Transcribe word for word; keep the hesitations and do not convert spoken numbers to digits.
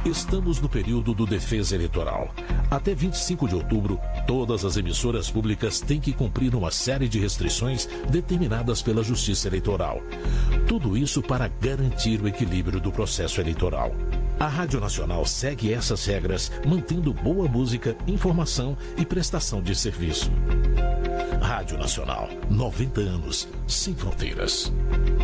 Estamos no período do Defesa Eleitoral. Até vinte e cinco de outubro, todas as emissoras públicas têm que cumprir uma série de restrições determinadas pela Justiça Eleitoral. Tudo isso para garantir o equilíbrio do processo eleitoral. A Rádio Nacional segue essas regras, mantendo boa música, informação e prestação de serviço. Rádio Nacional, noventa anos, sem fronteiras.